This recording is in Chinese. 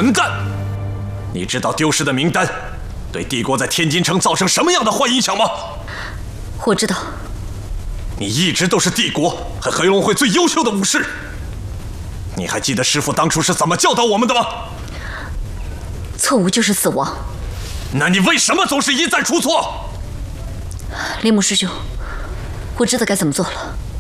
混蛋！你知道丢失的名单对帝国在天津城造成什么样的坏影响吗？ 我知道。 你一直都是帝国和黑龙会最优秀的武士。你还记得师父当初是怎么教导我们的吗？ 错误就是死亡。 那你为什么总是一再出错？ 铃木师兄，我知道该怎么做了。